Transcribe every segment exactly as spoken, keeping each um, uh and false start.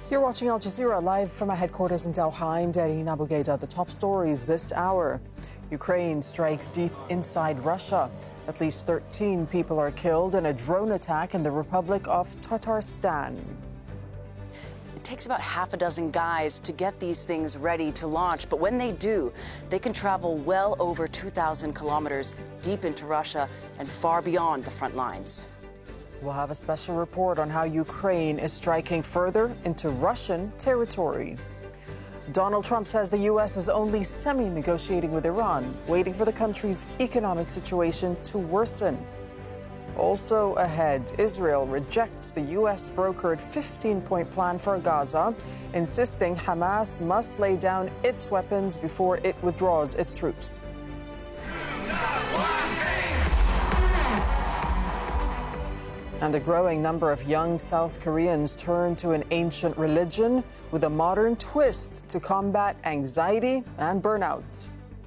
You're watching Al Jazeera live from our headquarters in Doha. I'm Darine Aboughaida. The top stories this hour. Ukraine strikes deep inside Russia. At least thirteen people are killed in a drone attack in the Republic of Tatarstan. It takes about half a dozen guys to get these things ready to launch, but when they do, they can travel well over two thousand kilometers deep into Russia and far beyond the front lines. We'll have a special report on how Ukraine is striking further into Russian territory. Donald Trump says the U S is only semi-negotiating with Iran, waiting for the country's economic situation to worsen. Also ahead, Israel rejects the U S-brokered fifteen-point plan for Gaza, insisting Hamas must lay down its weapons before it withdraws its troops. And a growing number of young South Koreans turn to an ancient religion with a modern twist to combat anxiety and burnout.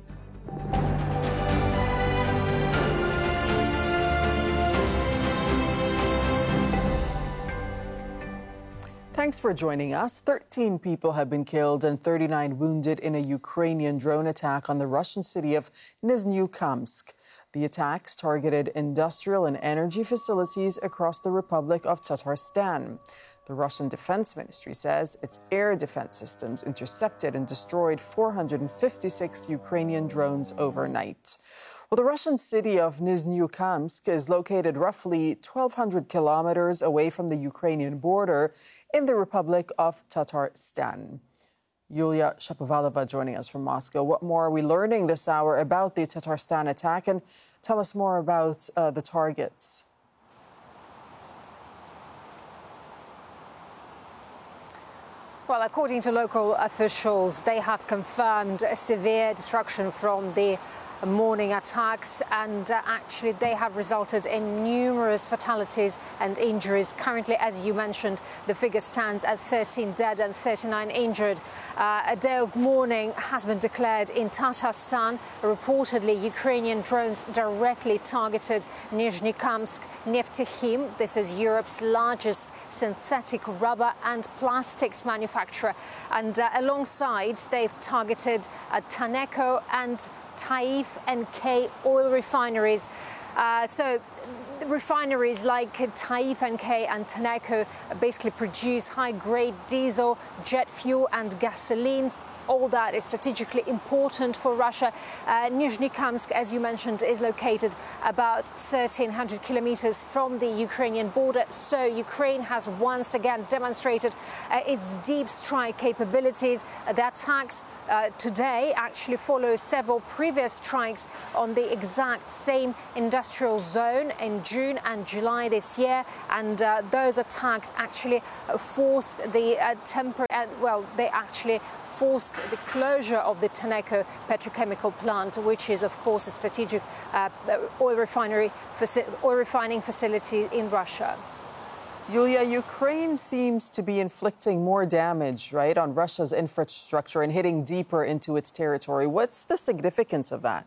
Thanks for joining us. thirteen people have been killed and thirty-nine wounded in a Ukrainian drone attack on the Russian city of Nizhny-Kamsk. The attacks targeted industrial and energy facilities across the Republic of Tatarstan. The Russian Defense Ministry says its air defense systems intercepted and destroyed four hundred fifty-six Ukrainian drones overnight. Well, the Russian city of Nizhny-Kamsk is located roughly twelve hundred kilometers away from the Ukrainian border in the Republic of Tatarstan. Yulia Shapovalova joining us from Moscow. What more are we learning this hour about the Tatarstan attack? And tell us more about uh, the targets. Well, according to local officials, they have confirmed a severe destruction from the morning attacks, and uh, actually they have resulted in numerous fatalities and injuries. Currently, as you mentioned, the figure stands at thirteen dead and thirty-nine injured. Uh, a day of mourning has been declared in Tatarstan. Reportedly, Ukrainian drones directly targeted Nizhny-Kamsk Neftekhim. This is Europe's largest synthetic rubber and plastics manufacturer. And uh, alongside, they've targeted uh, Tenneco and Taif and K oil refineries. Uh, so refineries like Taif and K and Tenneco basically produce high-grade diesel, jet fuel and gasoline. All that is strategically important for Russia. Uh, Nizhny-Kamsk, as you mentioned, is located about thirteen hundred kilometers from the Ukrainian border. So Ukraine has once again demonstrated uh, its deep strike capabilities. Uh, the attacks uh, today actually follow several previous strikes on the exact same industrial zone in June and July this year. And uh, those attacks actually forced the uh, temporary, uh, well, they actually forced the closure of the Tenneco petrochemical plant, which is, of course, a strategic uh, oil refinery, oil refining facility in Russia. Yulia, Ukraine seems to be inflicting more damage, right, on Russia's infrastructure and hitting deeper into its territory. What's the significance of that?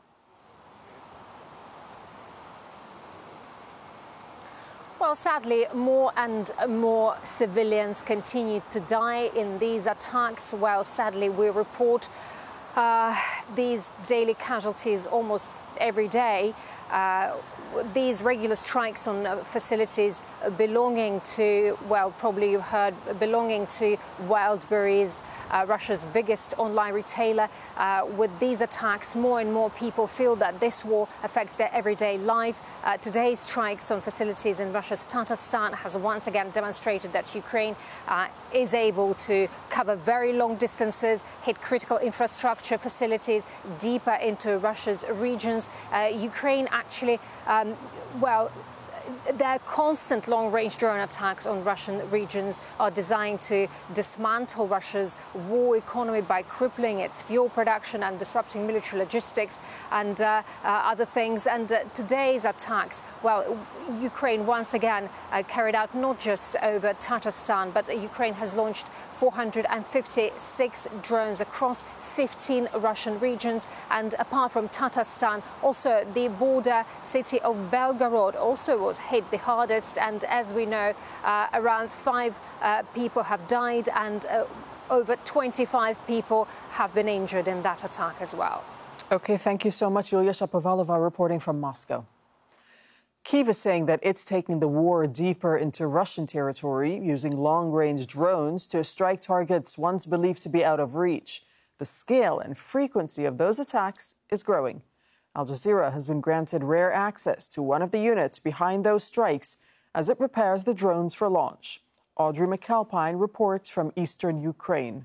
Well, sadly, more and more civilians continue to die in these attacks. Well, sadly, we report uh, these daily casualties almost every day. Uh, these regular strikes on uh, facilities belonging to, well, probably you've heard, belonging to Wildberries, uh, Russia's biggest online retailer. Uh, with these attacks, more and more people feel that this war affects their everyday life. Uh, today's strikes on facilities in Russia's Tatarstan has once again demonstrated that Ukraine uh, is able to cover very long distances, hit critical infrastructure facilities deeper into Russia's regions. Uh, Ukraine actually, um, well, their constant long-range drone attacks on Russian regions are designed to dismantle Russia's war economy by crippling its fuel production and disrupting military logistics and uh, uh, other things. And uh, today's attacks, well, Ukraine once again uh, carried out not just over Tatarstan, but uh, Ukraine has launched four hundred fifty-six drones across fifteen Russian regions. And apart from Tatarstan, also the border city of Belgorod also was hit hit the hardest. And as we know, uh, around five uh, people have died and uh, over twenty-five people have been injured in that attack as well. OK, thank you so much, Yulia Shapovalova, reporting from Moscow. Kyiv is saying that it's taking the war deeper into Russian territory, using long-range drones to strike targets once believed to be out of reach. The scale and frequency of those attacks is growing. Al Jazeera has been granted rare access to one of the units behind those strikes as it prepares the drones for launch. Audrey McAlpine reports from eastern Ukraine.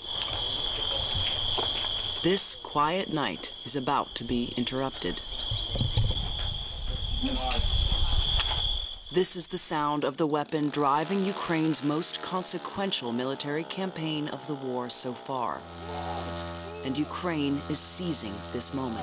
This quiet night is about to be interrupted. This is the sound of the weapon driving Ukraine's most consequential military campaign of the war so far. And Ukraine is seizing this moment.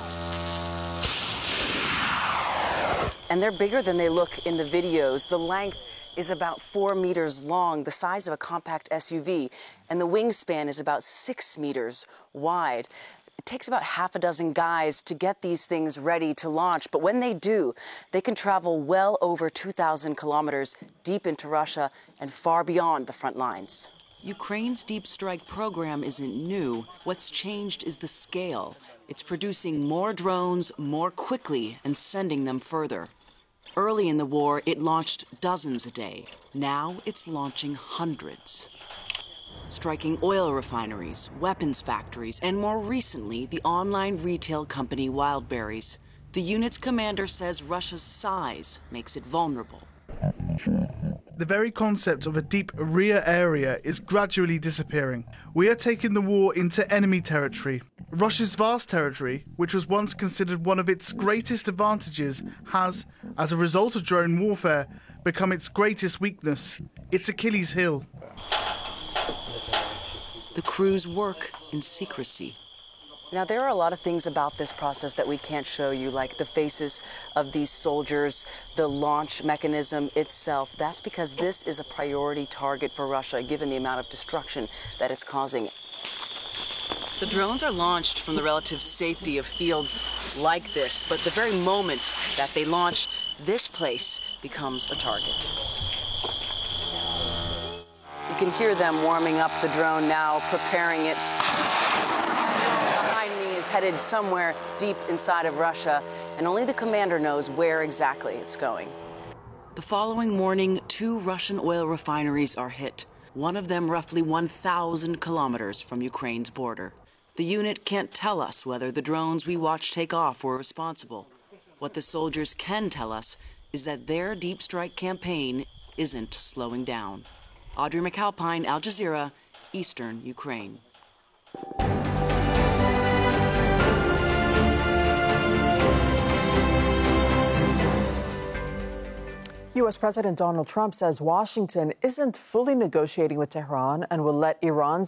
And they're bigger than they look in the videos. The length is about four meters long, the size of a compact S U V, and the wingspan is about six meters wide. It takes about half a dozen guys to get these things ready to launch, but when they do, they can travel well over two thousand kilometers deep into Russia and far beyond the front lines. Ukraine's deep strike program isn't new. What's changed is the scale. It's producing more drones more quickly and sending them further. Early in the war, it launched dozens a day. Now it's launching hundreds. Striking oil refineries, weapons factories, and more recently, the online retail company Wildberries. The unit's commander says Russia's size makes it vulnerable. The very concept of a deep rear area is gradually disappearing. We are taking the war into enemy territory. Russia's vast territory, which was once considered one of its greatest advantages, has, as a result of drone warfare, become its greatest weakness, its Achilles heel. The crews work in secrecy. Now, there are a lot of things about this process that we can't show you, like the faces of these soldiers, the launch mechanism itself. That's because this is a priority target for Russia, given the amount of destruction that it's causing. The drones are launched from the relative safety of fields like this, but the very moment that they launch, this place becomes a target. You can hear them warming up the drone now, preparing it. Is headed somewhere deep inside of Russia, and only the commander knows where exactly it's going. The following morning, two Russian oil refineries are hit, one of them roughly one thousand kilometers from Ukraine's border. The unit can't tell us whether the drones we watched take off were responsible. What the soldiers can tell us is that their deep strike campaign isn't slowing down. Audrey McAlpine, Al Jazeera, Eastern Ukraine. U S President Donald Trump says Washington isn't fully negotiating with Tehran and will let Iran's